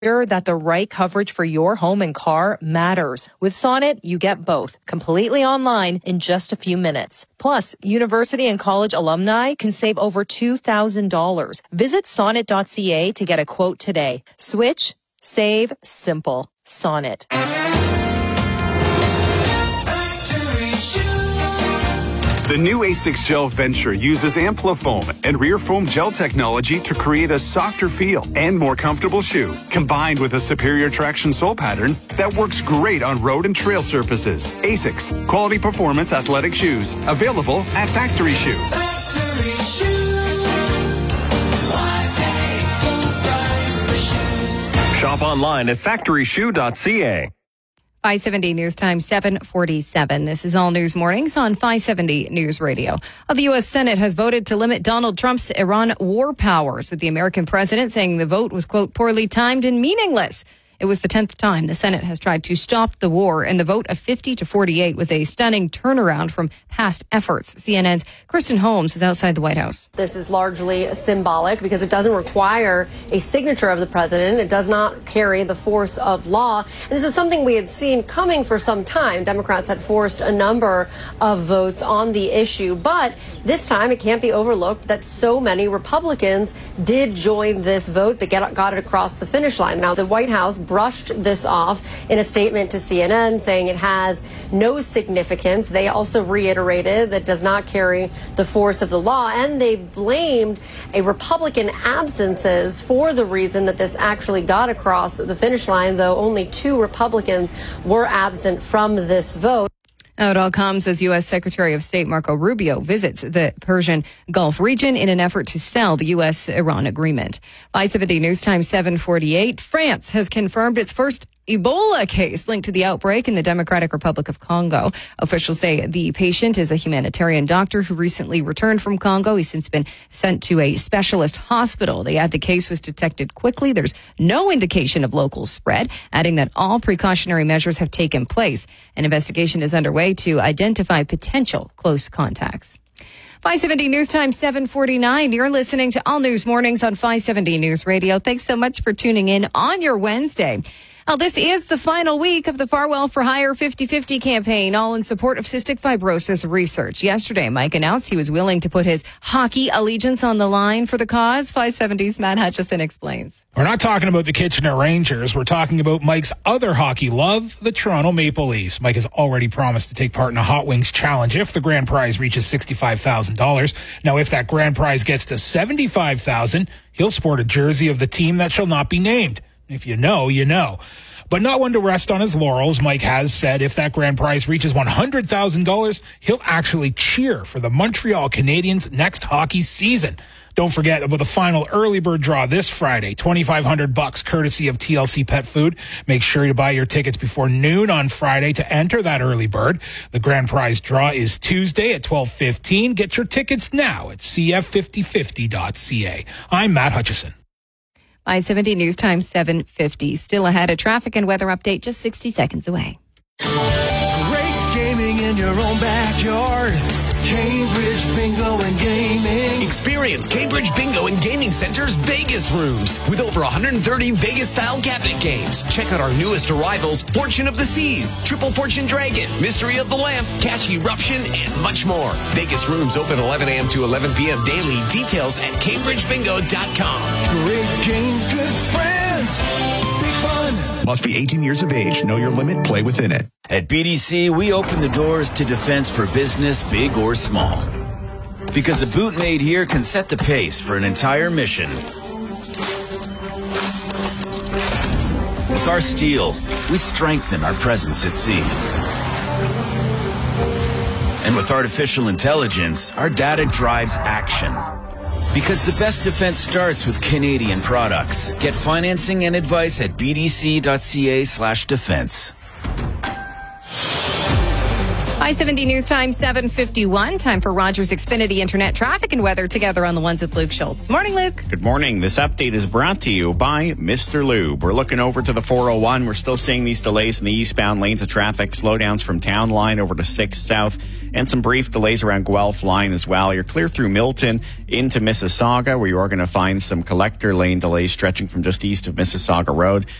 that the right coverage for your home and car matters. With Sonnet, you get both, completely online in just a few minutes. Plus, university and college alumni can save over $2,000. Visit sonnet.ca to get a quote today. Switch, save, simple. Sonnet. The new Asics Gel Venture uses Amplifoam and rear foam gel technology to create a softer feel and more comfortable shoe, combined with a superior traction sole pattern that works great on road and trail surfaces. Asics, quality performance athletic shoes, available at Factory Shoe. Factory Shoe. Why pay full price for shoes? Shop online at factoryshoe.ca. 570 News Time, 7:47. This is All News Mornings on 570 News Radio. The U.S. Senate has voted to limit Donald Trump's Iran war powers, with the American president saying the vote was, quote, poorly timed and meaningless. It was the 10th time the Senate has tried to stop the war, and the vote of 50-48 was a stunning turnaround from past efforts. CNN's Kristen Holmes is outside the White House. This is largely symbolic because it doesn't require a signature of the president. It does not carry the force of law. And this is something we had seen coming for some time. Democrats had forced a number of votes on the issue. But this time, it can't be overlooked that so many Republicans did join this vote that got it across the finish line. Now, the White House brushed this off in a statement to CNN, saying it has no significance. They also reiterated that it does not carry the force of the law, and they blamed a Republican absences for the reason that this actually got across the finish line, though only 2 Republicans were absent from this vote. Now, it all comes as U.S. Secretary of State Marco Rubio visits the Persian Gulf region in an effort to sell the U.S.-Iran agreement. 570 News Time, 7:48. France has confirmed its first Ebola case linked to the outbreak in the Democratic Republic of Congo. Officials say the patient is a humanitarian doctor who recently returned from Congo. He's since been sent to a specialist hospital. They add the case was detected quickly. There's no indication of local spread, adding that all precautionary measures have taken place. An investigation is underway to identify potential close contacts. 570 News Time, 7:49. You're listening to All News Mornings on 570 News Radio. Thanks so much for tuning in on your Wednesday. Now, this is the final week of the Farwell for Hire 50/50 campaign, all in support of cystic fibrosis research. Yesterday, Mike announced he was willing to put his hockey allegiance on the line for the cause. 570's Matt Hutchison explains. We're not talking about the Kitchener Rangers. We're talking about Mike's other hockey love, the Toronto Maple Leafs. Mike has already promised to take part in a Hot Wings challenge if the grand prize reaches $65,000. Now, if that grand prize gets to $75,000, he'll sport a jersey of the team that shall not be named. If you know, you know. But not one to rest on his laurels. Mike has said if that grand prize reaches $100,000, he'll actually cheer for the Montreal Canadiens next hockey season. Don't forget about the final early bird draw this Friday, $2,500 courtesy of TLC Pet Food. Make sure you buy your tickets before noon on Friday to enter that early bird. The grand prize draw is Tuesday at 12:15. Get your tickets now at cf5050.ca. I'm Matt Hutchison. 570 News Time, 7:50. Still ahead, a traffic and weather update just 60 seconds away. Great gaming in your own backyard. Cambridge Bingo and Gaming. Experience Cambridge Bingo and Gaming Center's Vegas rooms with over 130 Vegas-style cabinet games. Check out our newest arrivals, Fortune of the Seas, Triple Fortune Dragon, Mystery of the Lamp, Cash Eruption, and much more. Vegas rooms open 11 a.m. to 11 p.m. daily. Details at CambridgeBingo.com. Great games, good friends. Big fun. Must be 18 years of age. Know your limit. Play within it. At BDC, we open the doors to defense for business, big or small. Because a boot made here can set the pace for an entire mission. With our steel, we strengthen our presence at sea. And with artificial intelligence, our data drives action. Because the best defense starts with Canadian products. Get financing and advice at bdc.ca/defense. I-70 News Time 7:51. Time for Rogers Xfinity Internet traffic and weather together on the ones with Luke Schultz. Morning, Luke. Good morning. This update is brought to you by Mr. Lube. We're looking over to the 401. We're still seeing these delays in the eastbound lanes of traffic, slowdowns from Town Line over to 6th South, and some brief delays around Guelph Line as well. You're clear through Milton into Mississauga, where you are going to find some collector lane delays stretching from just east of Mississauga Road.